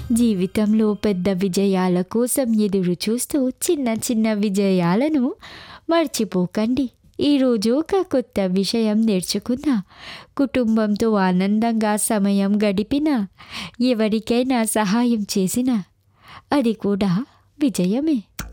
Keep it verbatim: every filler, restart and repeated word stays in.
జీవితంలో పెద్ద విజయాల కోసం ఎదురు చూస్తూ చిన్న చిన్న విజయాలను మర్చిపోకండి. ఈరోజు ఒక కొత్త విషయం నేర్చుకున్నా, కుటుంబంతో ఆనందంగా సమయం గడిపినా, ఎవరికైనా సహాయం చేసినా అది కూడా విజయమే.